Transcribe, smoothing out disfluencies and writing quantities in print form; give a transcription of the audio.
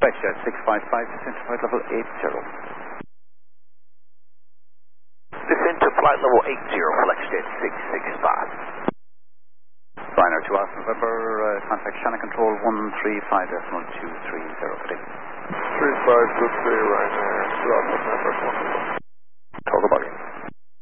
FlexJet 655, descend to flight level 80. Descend to flight level 80, FlexJet 665. Ryanair 2 Alpha November, contact channel control 135.230. 3523, Ryanair 2 Alpha November.